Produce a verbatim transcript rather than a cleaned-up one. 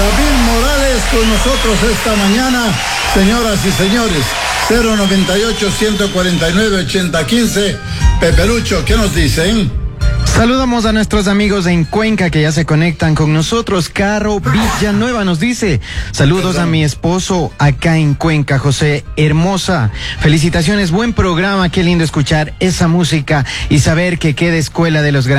David Morales con nosotros esta mañana. Señoras y señores, cero noventa y ocho, ciento cuarenta y nueve, ochenta quince. Pepe Lucho, ¿qué nos dicen? Saludamos a nuestros amigos en Cuenca que ya se conectan con nosotros. Caro Villanueva nos dice: saludos a mi esposo acá en Cuenca, José Hermosa. Felicitaciones, buen programa, qué lindo escuchar esa música y saber que queda escuela de los grandes.